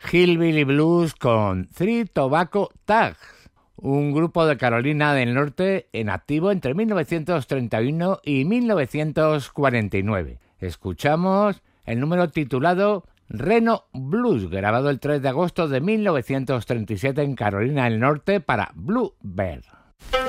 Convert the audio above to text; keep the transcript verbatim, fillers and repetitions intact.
Hillbilly Blues con Three Tobacco Tags, un grupo de Carolina del Norte en activo entre mil novecientos treinta y uno y mil novecientos cuarenta y nueve. Escuchamos el número titulado Reno Blues, grabado el tres de agosto de mil novecientos treinta y siete en Carolina del Norte para Bluebird.